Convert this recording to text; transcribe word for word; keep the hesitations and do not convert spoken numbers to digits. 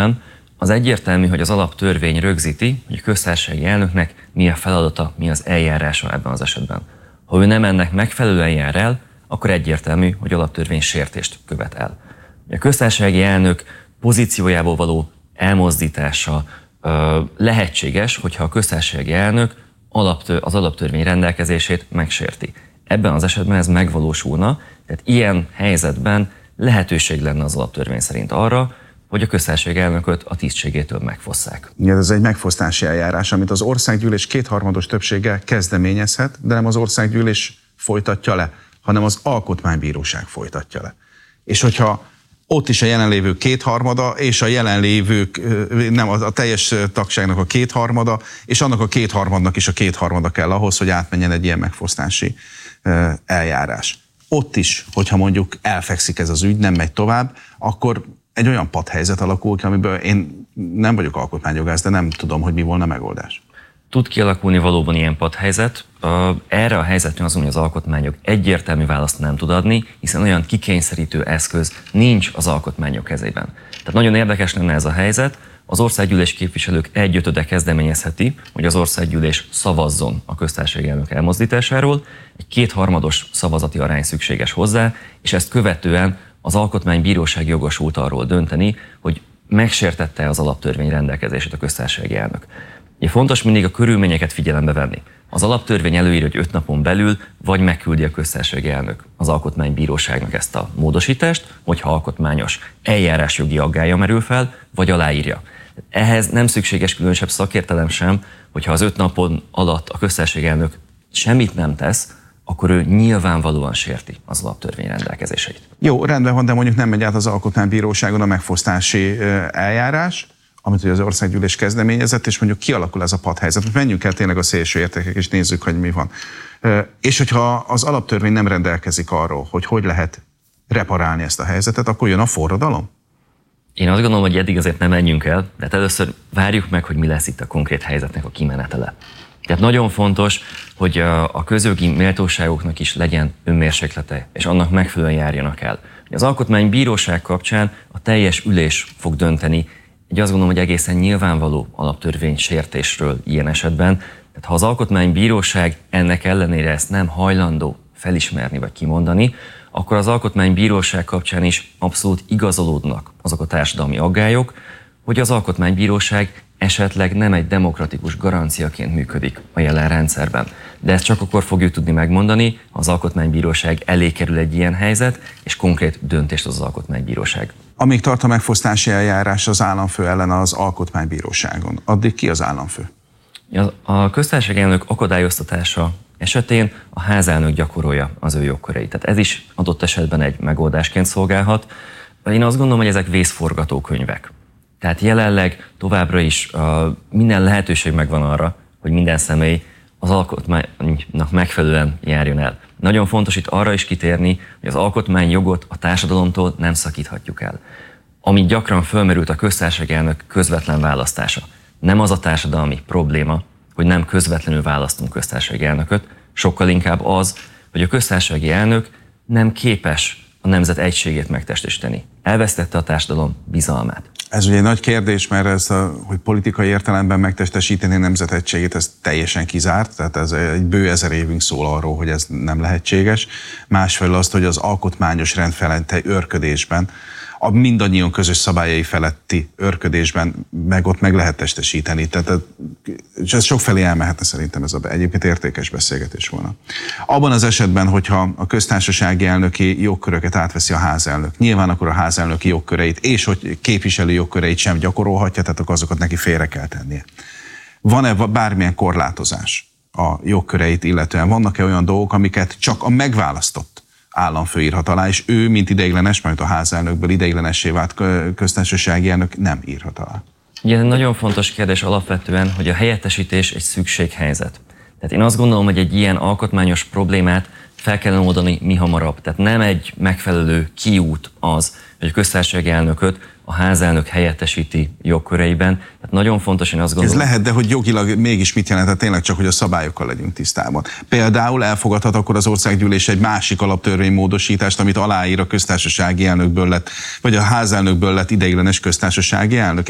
esetben az egyértelmű, hogy az alaptörvény rögzíti, hogy a köztársasági elnöknek mi a feladata, mi az eljárása ebben az esetben. Ha ő nem ennek megfelelően jár el, akkor egyértelmű, hogy alaptörvény sértést követ el. A köztársasági elnök pozíciójából való elmozdítása ö, lehetséges, hogyha a köztársasági elnök alaptör, az alaptörvény rendelkezését megsérti. Ebben az esetben ez megvalósulna, tehát ilyen helyzetben lehetőség lenne az alaptörvény szerint arra, hogy a köztársasági elnököt a tisztségétől megfosszák. Igen, ez egy megfosztási eljárás, amit az országgyűlés kétharmados többséggel kezdeményezhet, de nem az országgyűlés folytatja le, hanem az alkotmánybíróság folytatja le. És hogyha ott is a jelenlévők kétharmada, és a jelenlévők, nem, a teljes tagságnak a kétharmada, és annak a kétharmadnak is a kétharmada kell ahhoz, hogy átmenjen egy ilyen megfosztási eljárás. Ott is, hogyha mondjuk elfekszik ez az ügy, nem megy tovább, akkor egy olyan padhelyzet alakul ki, amiből én nem vagyok alkotmányjogász, de nem tudom, hogy mi volna a megoldás. Tud kialakulni valóban ilyen padhelyzet. Erre a helyzetre azon, hogy az alkotmányok egyértelmű választ nem tud adni, hiszen olyan kikényszerítő eszköz nincs az alkotmányok kezében. Tehát nagyon érdekes lenne ez a helyzet. Az országgyűlés képviselők egyötöde kezdeményezheti, hogy az országgyűlés szavazzon a köztársasági elnök elmozdításáról. Egy kétharmados szavazati arány szükséges hozzá, és ezt követően az alkotmánybíróság jogosult arról dönteni, hogy megsértette az alaptörvény rendelkezését a köztársasági elnök. Ugye fontos mindig a körülményeket figyelembe venni. Az alaptörvény előírja, hogy öt napon belül vagy megküldi a köztársasági elnök az alkotmánybíróságnak ezt a módosítást, hogyha alkotmányos eljárásjogi aggálya merül fel, vagy aláírja. Ehhez nem szükséges különösebb szakértelem sem, hogyha az öt napon alatt a köztársasági elnök semmit nem tesz, akkor ő nyilvánvalóan sérti az alaptörvény rendelkezéseit. Jó, rendben van, de mondjuk nem megy át az alkotmánybíróságon a megfosztási eljárás, amit az országgyűlés kezdeményezett, és mondjuk kialakul ez a padhelyzet. Most menjünk el tényleg a szélső értékek, és nézzük, hogy mi van. És hogyha az alaptörvény nem rendelkezik arról, hogy hogy lehet reparálni ezt a helyzetet, akkor jön a forradalom? Én azt gondolom, hogy eddig azért nem menjünk el, de hát először várjuk meg, hogy mi lesz itt a konkrét helyzetnek a kimenetele. Tehát nagyon fontos, hogy a közjogi méltóságoknak is legyen önmérséklete, és annak megfelelően járjanak el. Az alkotmánybíróság kapcsán a teljes ülés fog dönteni egy azt gondolom, hogy egészen nyilvánvaló alaptörvény sértésről ilyen esetben. Tehát ha az alkotmánybíróság ennek ellenére ezt nem hajlandó felismerni vagy kimondani, akkor az alkotmánybíróság kapcsán is abszolút igazolódnak azok a társadalmi aggályok, hogy az alkotmánybíróság esetleg nem egy demokratikus garanciaként működik a jelen rendszerben. De ezt csak akkor fogjuk tudni megmondani, ha az alkotmánybíróság elé kerül egy ilyen helyzet, és konkrét döntést az, az alkotmánybíróság. Amíg tart a megfosztási eljárás az államfő ellen az alkotmánybíróságon, addig ki az államfő? A köztársasági elnök akadályoztatása esetén a házelnök gyakorolja az ő jogköreit. Tehát ez is adott esetben egy megoldásként szolgálhat. Én azt gondolom, hogy ezek vészforgatókönyvek. Tehát jelenleg továbbra is uh, minden lehetőség megvan arra, hogy minden személy az alkotmánynak megfelelően járjon el. Nagyon fontos itt arra is kitérni, hogy az alkotmányjogot a társadalomtól nem szakíthatjuk el. Ami gyakran fölmerült a köztársasági elnök közvetlen választása. Nem az a társadalmi probléma, hogy nem közvetlenül választunk köztársasági elnököt, sokkal inkább az, hogy a köztársasági elnök nem képes a nemzet egységét megtestesíteni. Elvesztette a társadalom bizalmát. Ez ugye egy nagy kérdés, mert ez, a, hogy politikai értelemben megtestesíteni a nemzet egységét, ez teljesen kizárt, tehát ez egy bő ezer évünk szól arról, hogy ez nem lehetséges. Másfelől azt, hogy az alkotmányos rend feletti őrködésben, a mindannyian közös szabályai feletti őrködésben meg ott meg lehet testesíteni. Tehát ez sokfelé elmehetne szerintem, ez a, egyébként értékes beszélgetés volna. Abban az esetben, hogyha a köztársasági elnöki jogköröket átveszi a házelnök, nyilván akkor a házelnöki jogköreit és hogy képviselő jogköreit sem gyakorolhatja, tehát akkor azokat neki félre kell tennie. Van-e bármilyen korlátozás a jogköreit illetően? Vannak-e olyan dolgok, amiket csak a megválasztott államfő írhat alá, és ő, mint ideiglenes, majd a házelnökből ideiglenessé vált köztársasági elnök nem írhat alá? Ugye nagyon fontos kérdés alapvetően, hogy a helyettesítés egy szükséghelyzet. Tehát én azt gondolom, hogy egy ilyen alkotmányos problémát fel kellene oldani mi hamarabb. Tehát nem egy megfelelő kiút az, hogy a köztársasági elnököt a házelnök helyettesíti jogköreiben. Tehát nagyon fontos, én azt gondolom... Ez lehet, de hogy jogilag mégis mit jelent? Tehát tényleg csak, hogy a szabályokkal legyünk tisztában. Például elfogadhat akkor az országgyűlés egy másik alaptörvénymódosítást, amit aláír a köztársasági elnökből lett, vagy a házelnökből lett ideiglenes köztársasági elnök.